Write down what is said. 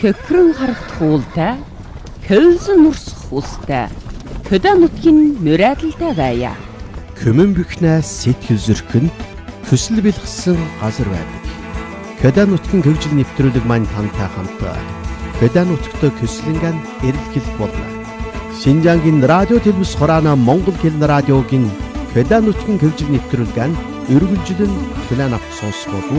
Хөкрөн харагдах уултай, хөлзөн нүрсэх устай, хөдөө нутгийн нүрайдалтай байя. Көмөн бихнэ сэтгэл зөркөнд төсөл бэлгсэн газар байдаг. Хөдөө нутгийн хөгжил нэвтрүүлэг маань тантай хамт хөдөө нутгт көслөнгөн эрэлхийлэх болно. Шинжангийн радио телевиз хураана Монгол хэлний радиогийн хөдөө нутгийн хөгжил нэвтрүүлгэн өргөлжлөн план авах сонсгоо